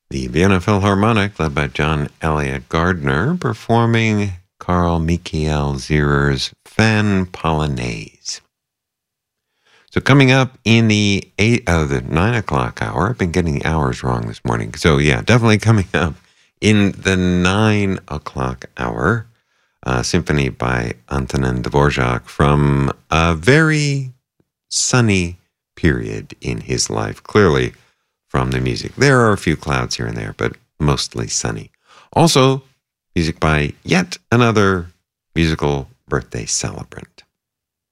The Vienna Philharmonic, led by John Elliott Gardner, performing Carl Michael Zierer's Fan Polonaise. So coming up in the 9 o'clock hour, I've been getting the hours wrong this morning. So yeah, definitely coming up in the 9 o'clock hour, symphony by Antonin Dvorak from a very sunny period in his life. Clearly from the music. There are a few clouds here and there, but mostly sunny. Also, music by yet another musical birthday celebrant.